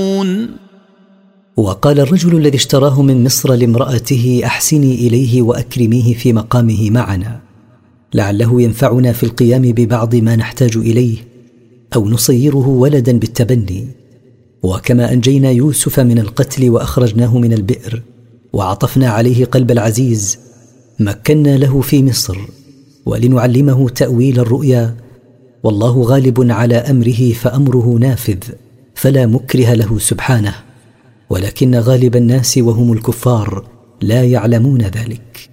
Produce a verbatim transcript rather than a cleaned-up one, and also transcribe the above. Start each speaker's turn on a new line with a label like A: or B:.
A: وقال الرجل الذي اشتراه من مصر لامرأته: أحسني إليه وأكرميه في مقامه معنا، لعله ينفعنا في القيام ببعض ما نحتاج إليه، أو نصيره ولدا بالتبني. وكما أنجينا يوسف من القتل وأخرجناه من البئر وعطفنا عليه قلب العزيز، مكنا له في مصر ولنعلمه تأويل الرؤيا، والله غالب على أمره فأمره نافذ، فلا مكره له سبحانه، ولكن غالب الناس وهم الكفار لا يعلمون ذلك.